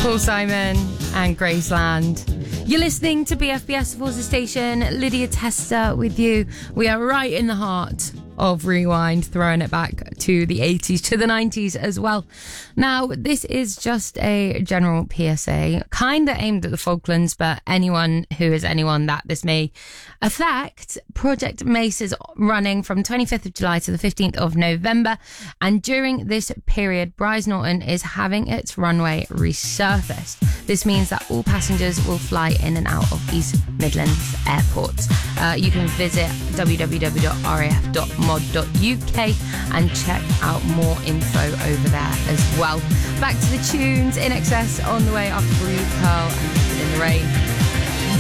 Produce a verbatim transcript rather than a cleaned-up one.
Paul Simon and Graceland. You're listening to B F B S Forza Station. Lydia Tester with you. We are right in the heart of Rewind, throwing it back to the eighties, to the nineties as well. Now, this is just a general P S A, kind of aimed at the Falklands, but anyone who is anyone that this may affect. Project Mace is running from twenty-fifth of July to the fifteenth of November, and during this period, Brize Norton is having its runway resurfaced. This means that all passengers will fly in and out of East Midlands Airport. Uh, you can visit w w w dot r a f dot mod dot u k and check out more info over there as well. Back to the tunes. In Excess on the way after Blue Pearl and In the Rain.